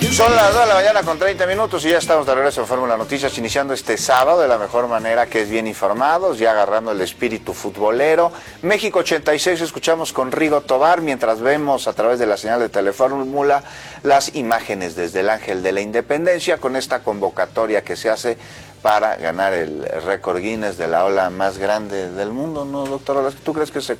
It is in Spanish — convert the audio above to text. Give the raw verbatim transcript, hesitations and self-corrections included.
Son las dos de la mañana con treinta minutos y ya estamos de regreso en Fórmula Noticias, iniciando este sábado de la mejor manera, que es bien informados, ya agarrando el espíritu futbolero. México ochenta y seis, escuchamos con Rigo Tobar, mientras vemos a través de la señal de Telefórmula las imágenes desde el Ángel de la Independencia, con esta convocatoria que se hace para ganar el récord Guinness de la ola más grande del mundo, ¿no, doctor? ¿Tú crees que se